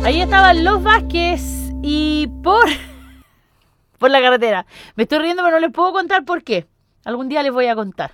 Ahí estaban los Vázquez y por la carretera. Me estoy riendo, pero no les puedo contar por qué. Algún día les voy a contar.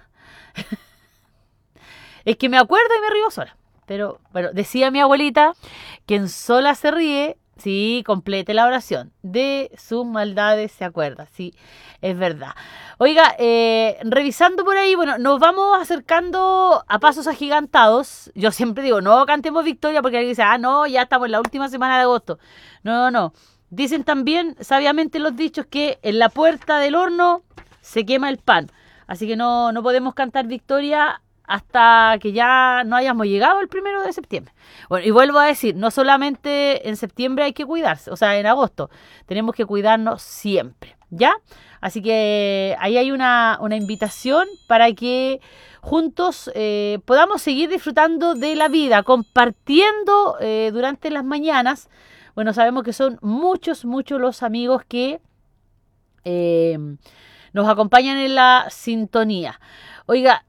Es que me acuerdo y me río sola. Pero, bueno, decía mi abuelita, quien sola se ríe, sí, complete la oración. De sus maldades se acuerda, sí, es verdad. Oiga, revisando por ahí, bueno, nos vamos acercando a pasos agigantados. Yo siempre digo, no cantemos victoria porque alguien dice, no, ya estamos en la última semana de agosto. No. Dicen también, sabiamente los dichos, que en la puerta del horno se quema el pan. Así que no podemos cantar victoria hasta que ya no hayamos llegado el 1 de septiembre. Bueno, y vuelvo a decir, no solamente en septiembre hay que cuidarse, o sea, en agosto, tenemos que cuidarnos siempre, ¿ya? Así que ahí hay una invitación para que juntos podamos seguir disfrutando de la vida, compartiendo durante las mañanas. Bueno, sabemos que son muchos los amigos que nos acompañan en la sintonía. Oiga,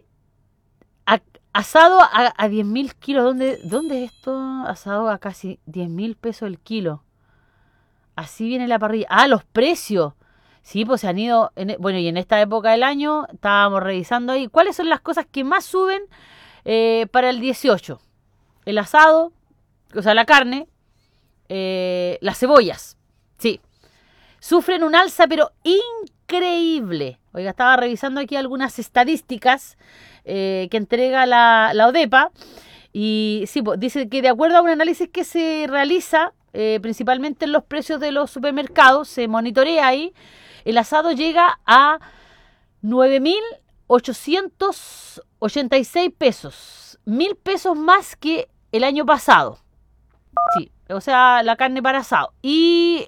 asado a 10.000 kilos. ¿Dónde es esto? Asado a casi 10.000 pesos el kilo. Así viene la parrilla. Los precios. Sí, pues se han ido. Bueno, y en esta época del año estábamos revisando ahí. ¿Cuáles son las cosas que más suben para el 18? El asado, o sea, la carne, las cebollas. Sí. Sufren un alza, pero increíble. Oiga, estaba revisando aquí algunas estadísticas que entrega la ODEPA. Y sí, pues, dice que de acuerdo a un análisis que se realiza, principalmente en los precios de los supermercados, se monitorea ahí, el asado llega a 9.886 pesos. 1.000 pesos más que el año pasado. Sí, o sea, la carne para asado. Y